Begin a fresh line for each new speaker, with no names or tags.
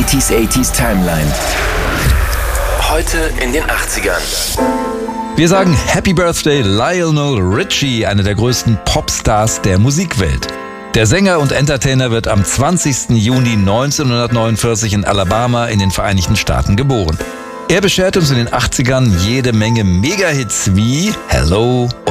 80s Timeline. Heute in den 80ern.
Wir sagen Happy Birthday Lionel Richie, einer der größten Popstars der Musikwelt. Der Sänger und Entertainer wird am 20. Juni 1949 in Alabama in den Vereinigten Staaten geboren. Er beschert uns in den 80ern jede Menge Megahits wie Hello